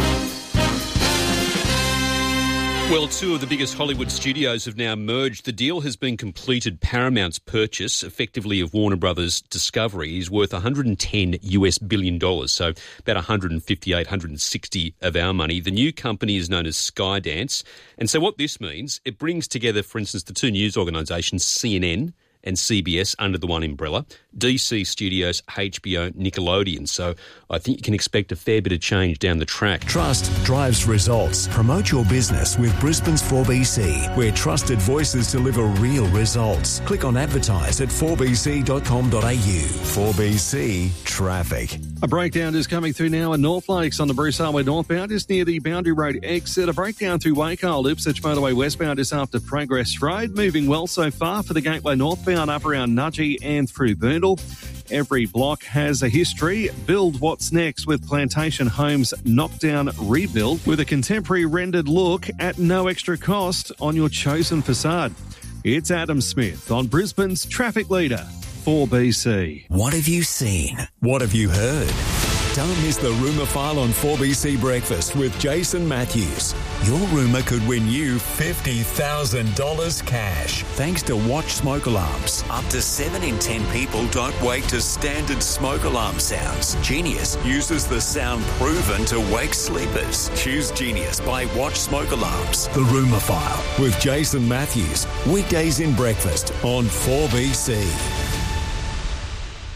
Well, 2 of the biggest Hollywood studios have now merged. The deal has been completed. Paramount's purchase, effectively, of Warner Brothers Discovery is worth $110 billion, so about 158, 160 of our money. The new company is known as Skydance. And so what this means, it brings together, for instance, the 2 news organisations, CNN and CBS under the one umbrella, DC Studios, HBO, Nickelodeon. So I think you can expect a fair bit of change down the track. Trust drives results. Promote your business with Brisbane's 4BC, where trusted voices deliver real results. Click on advertise at 4bc.com.au. 4BC Traffic. A breakdown is coming through now in North Lakes on the Bruce Highway northbound, just near the Boundary Road exit. A breakdown through Wacol, Ipswich Motorway westbound is after Progress Road. Moving well so far for the Gateway northbound up around Nudgee and through Burndall. Every block has a history. Build what's next with Plantation Homes Knockdown Rebuild with a contemporary rendered look at no extra cost on your chosen facade. It's Adam Smith on Brisbane's Traffic Leader, 4BC. What have you seen? What have you heard? Don't miss the Rumour File on 4BC Breakfast with Jason Matthews. Your rumour could win you $50,000 cash. Thanks to Watch Smoke Alarms. Up to 7 in 10 people don't wake to standard smoke alarm sounds. Genius uses the sound proven to wake sleepers. Choose Genius by Watch Smoke Alarms. The Rumour File with Jason Matthews. Weekdays in breakfast on 4BC.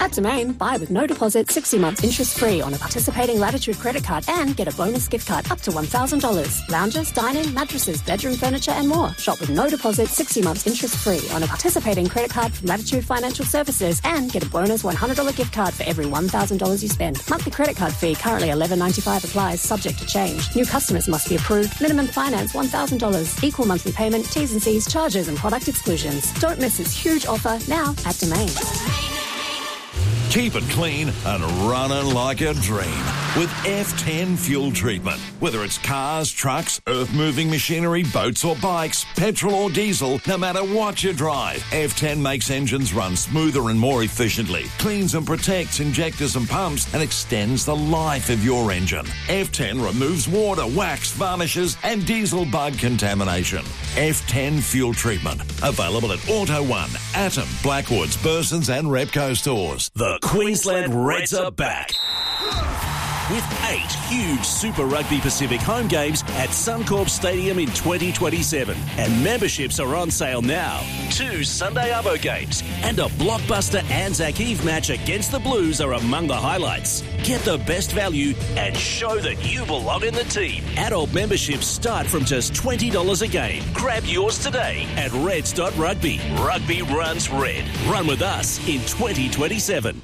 At Domain, buy with no deposit, 60 months interest-free on a participating Latitude credit card and get a bonus gift card up to $1,000. Lounges, dining, mattresses, bedroom furniture and more. Shop with no deposit, 60 months interest-free on a participating credit card from Latitude Financial Services and get a bonus $100 gift card for every $1,000 you spend. Monthly credit card fee currently $11.95 applies, subject to change. New customers must be approved. Minimum finance $1,000. Equal monthly payment, T's and C's, charges and product exclusions. Don't miss this huge offer now at Domain. Keep it clean and running like a dream with F10 fuel treatment. Whether it's cars, trucks, earth-moving machinery, boats or bikes, petrol or diesel, no matter what you drive, F10 makes engines run smoother and more efficiently, cleans and protects injectors and pumps, and extends the life of your engine. F10 removes water, wax, varnishes and diesel bug contamination. F10 fuel treatment. Available at Auto One, Atom, Blackwoods, Burson's and Repco stores. The Queensland Reds are back. With 8 huge Super Rugby Pacific home games at Suncorp Stadium in 2027. And memberships are on sale now. 2 Sunday Arvo games and a blockbuster Anzac Eve match against the Blues are among the highlights. Get the best value and show that you belong in the team. Adult memberships start from just $20 a game. Grab yours today at reds.rugby. Rugby runs red. Run with us in 2027.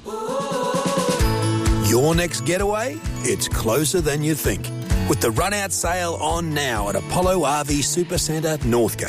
Your next getaway? It's closer than you think. With the run-out sale on now at Apollo RV Supercentre, Northgate.